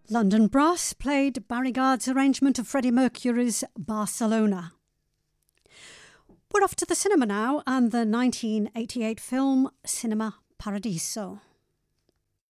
London Brass played Barry Gard's arrangement of Freddie Mercury's Barcelona. We're off to the cinema now and the 1988 film Cinema Paradiso.